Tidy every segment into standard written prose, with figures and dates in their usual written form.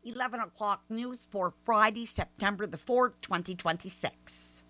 11 o'clock news for Friday, September the 4th, 2026.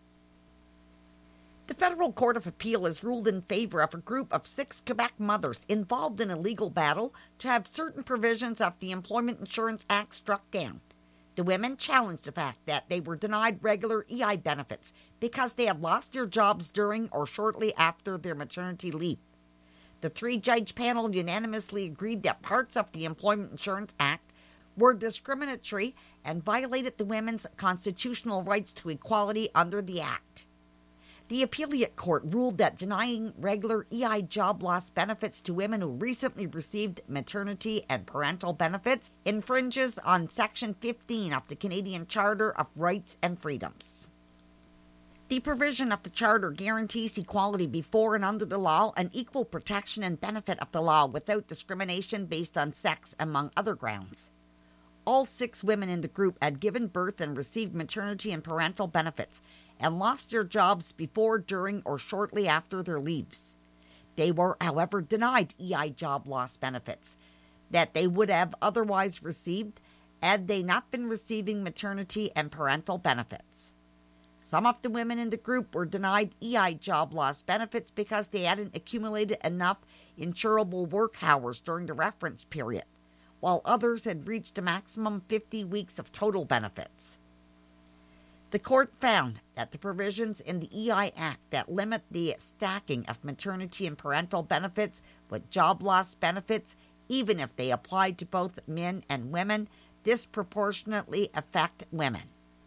The Federal Court of Appeal has ruled in favor of a group of 6 Quebec mothers involved in a legal battle to have certain provisions of the Employment Insurance Act struck down. The women challenged the fact that they were denied regular EI benefits because they had lost their jobs during or shortly after their maternity leave. The 3-judge panel unanimously agreed that parts of the Employment Insurance Act were discriminatory and violated the women's constitutional rights to equality under the Act. The appellate court ruled that denying regular EI job loss benefits to women who recently received maternity and parental benefits infringes on Section 15 of the Canadian Charter of Rights and Freedoms. The provision of the Charter guarantees equality before and under the law and equal protection and benefit of the law without discrimination based on sex, among other grounds. All 6 women in the group had given birth and received maternity and parental benefits and lost their jobs before, during, or shortly after their leaves. They were, however, denied EI job loss benefits that they would have otherwise received had they not been receiving maternity and parental benefits. Some of the women in the group were denied EI job loss benefits because they hadn't accumulated enough insurable work hours during the reference period, while others had reached a maximum 50 weeks of total benefits. The court found that the provisions in the EI Act that limit the stacking of maternity and parental benefits with job loss benefits, even if they apply to both men and women, disproportionately affect women.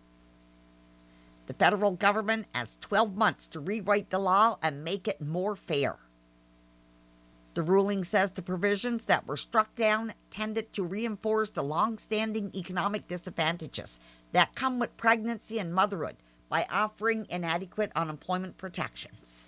The federal government has 12 months to rewrite the law and make it more fair. The ruling says the provisions that were struck down tended to reinforce the long-standing economic disadvantages that come with pregnancy and motherhood by offering inadequate unemployment protections.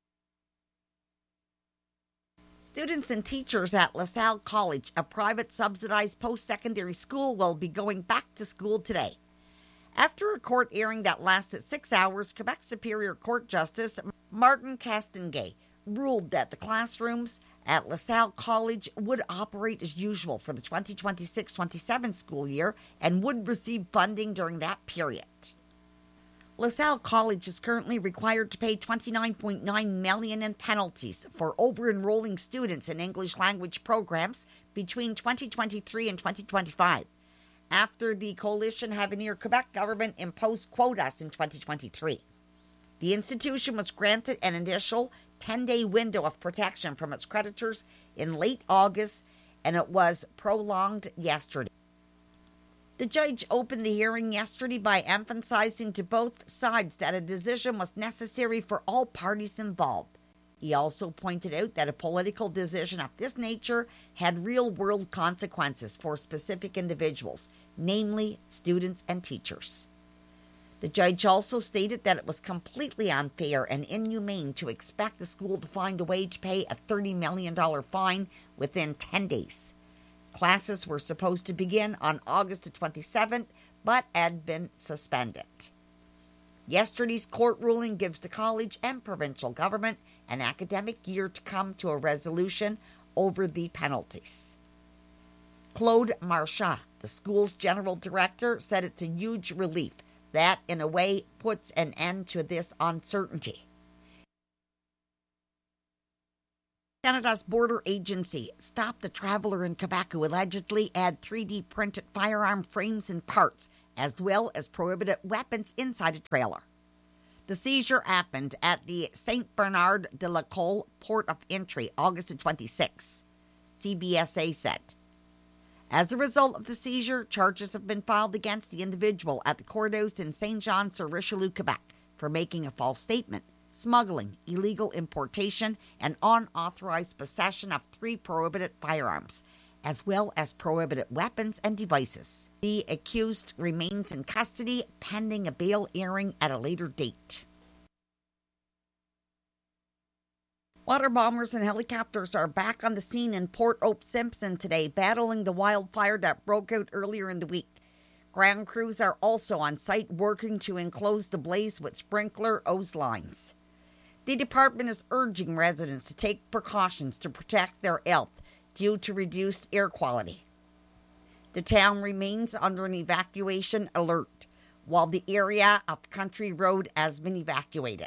Students and teachers at LaSalle College, a private subsidized post-secondary school, will be going back to school today. After a court hearing that lasted 6 hours, Quebec Superior Court Justice Martin Castonguay ruled that the classrooms at LaSalle College would operate as usual for the 2026-27 school year and would receive funding during that period. LaSalle College is currently required to pay $29.9 million in penalties for over-enrolling students in English language programs between 2023 and 2025, after the Coalition Avenir Quebec government imposed quotas in 2023. The institution was granted an initial 10-day window of protection from its creditors in late August, and it was prolonged yesterday. The judge opened the hearing yesterday by emphasizing to both sides that a decision was necessary for all parties involved. He also pointed out that a political decision of this nature had real-world consequences for specific individuals, namely students and teachers. The judge also stated that it was completely unfair and inhumane to expect the school to find a way to pay a $30 million fine within 10 days. Classes were supposed to begin on August the 27th, but had been suspended. Yesterday's court ruling gives the college and provincial government an academic year to come to a resolution over the penalties. Claude Marchand, the school's general director, said it's a huge relief that, in a way, puts an end to this uncertainty. Canada's border agency stopped a traveler in Quebec who allegedly had 3D printed firearm frames and parts, as well as prohibited weapons inside a trailer. The seizure happened at the St. Bernard de la Colle port of entry, August 26, CBSA said. As a result of the seizure, charges have been filed against the individual at the courthouse in Saint-Jean-sur-Richelieu, Quebec, for making a false statement, smuggling, illegal importation, and unauthorized possession of 3 prohibited firearms, as well as prohibited weapons and devices. The accused remains in custody pending a bail hearing at a later date. Water bombers and helicopters are back on the scene in Port Hope Simpson today, battling the wildfire that broke out earlier in the week. Ground crews are also on site working to enclose the blaze with sprinkler hose lines. The department is urging residents to take precautions to protect their health due to reduced air quality. The town remains under an evacuation alert, while the area of Country Road has been evacuated.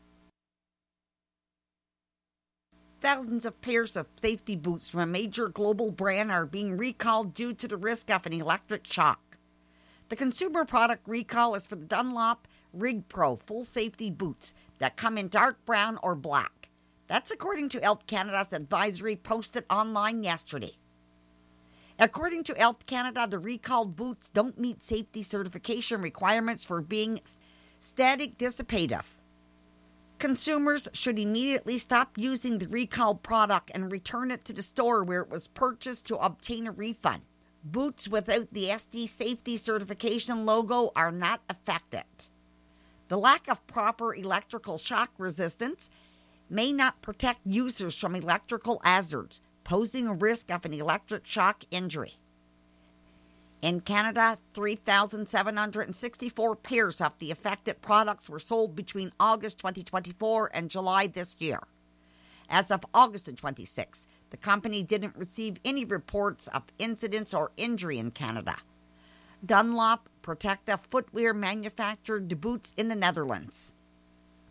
Thousands of pairs of safety boots from a major global brand are being recalled due to the risk of an electric shock. The consumer product recall is for the Dunlop Rig Pro full safety boots that come in dark brown or black. That's according to Health Canada's advisory posted online yesterday. According to Health Canada, the recalled boots don't meet safety certification requirements for being static dissipative. Consumers should immediately stop using the recalled product and return it to the store where it was purchased to obtain a refund. Boots without the SD safety certification logo are not affected. The lack of proper electrical shock resistance may not protect users from electrical hazards, posing a risk of an electric shock injury. In Canada, 3,764 pairs of the affected products were sold between August 2024 and July this year. As of August 26, the company didn't receive any reports of incidents or injury in Canada. Dunlop Protective Footwear manufactured the boots in the Netherlands.